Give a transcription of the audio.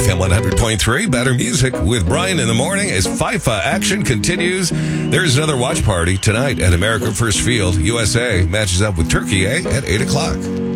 FM 100.3, better music with Brian in the morning as FIFA action continues. There's another watch party tonight at America First Field. USA matches up with Turkey at 8 o'clock.